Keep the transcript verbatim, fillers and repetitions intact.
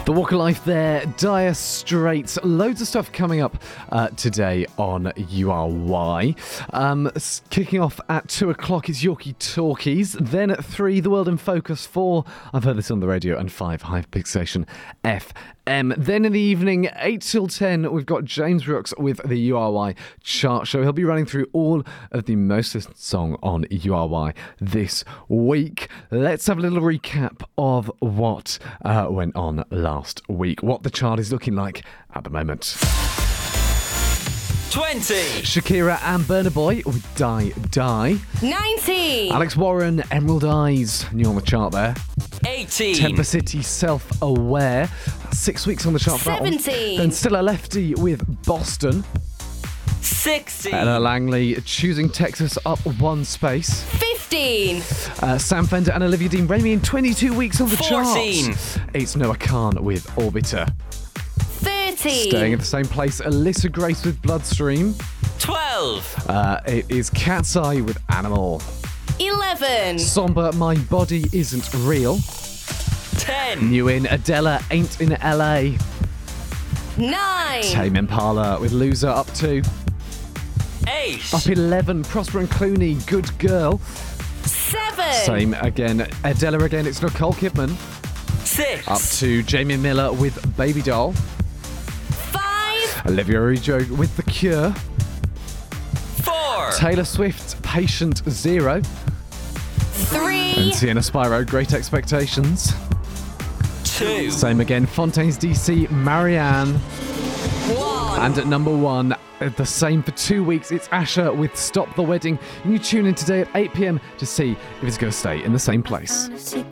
The Walk of Life there, Dire Straits. Loads of stuff coming up uh, today on U R Y. Um, kicking off at two o'clock is Yorkie Talkies. Then at three, The World in Focus. four, I've heard this on the radio. And five, Hyperpixelation F M. Then in the evening, eight till ten, we've got James Brooks with the U R Y Chart Show. He'll be running through all of the most listened song on U R Y this week. Let's have a little recap of what uh, went on last week, what the chart is looking like at the moment. twenty. Shakira and Burna Boy with Die Die. nineteen. Alex Warren, Emerald Eyes, new on the chart there. eighteen. Temper City, Self-Aware. Six weeks on the chart for that one. seventeen. Then Still a Lefty with Boston. sixteen. Ella Langley, Choosing Texas, up one space. fifteen. Uh, Sam Fender and Olivia Dean Ramey in twenty-two weeks on the fourteen. charts. It's Noah Khan with Orbiter. thirteen. Staying at the same place, Alyssa Grace with Bloodstream. twelve. Uh, it is Cat's Eye with Animal. eleven. Somber, My Body Isn't Real. ten. New in, Adela Ain't in L A. nine. Tame Impala with Loser up two. eight. Up eleven, Prosper and Clooney, Good Girl. seven. Same again, Adela again, it's Nicole Kidman. six. Up to Jamie Miller with Baby Doll. five. Olivia Rodrigo with The Cure. four. Taylor Swift, Patient Zero. three. And Sienna Spyro, Great Expectations. two. Same again, Fontaines D C, Marianne. one. And at number one, uh, the same for two weeks, it's Asher with Stop the Wedding. And you tune in today at eight p.m. to see if it's going to stay in the same place.